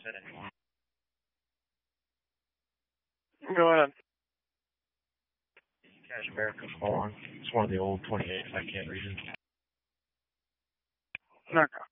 Go ahead. Cash America calling. It's one of the old 28s. I can't read it. Okay.